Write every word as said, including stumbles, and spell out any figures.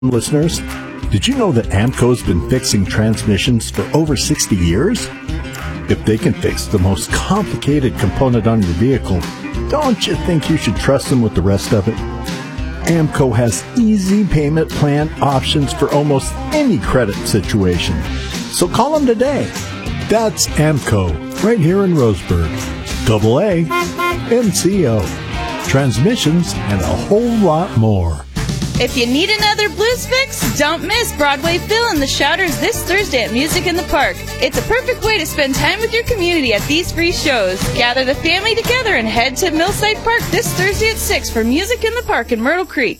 Listeners, did you know that AAMCO's been fixing transmissions for over sixty years? If they can fix the most complicated component on your vehicle, don't you think you should trust them with the rest of it? AAMCO has easy payment plan options for almost any credit situation. So call them today. That's AAMCO, right here in Roseburg. Double A, M C O. Transmissions and a whole lot more. If you need another blues fix, don't miss Broadway Phil and the Shouters this Thursday at Music in the Park. It's a perfect way to spend time with your community at these free shows. Gather the family together and head to Millside Park this Thursday at six for Music in the Park in Myrtle Creek.